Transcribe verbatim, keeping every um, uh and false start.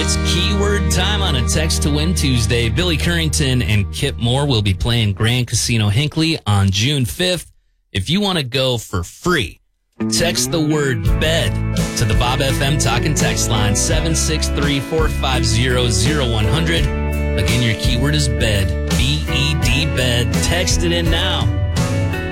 It's keyword time on a Text to Win Tuesday. Billy Currington and Kip Moore will be playing Grand Casino Hinckley on June fifth. If you want to go for free, text the word bed to the Bob F M Talk and Text line seven six three, four five zero, zero one zero zero. Again, your keyword is bed, B E D, bed. Text it in now.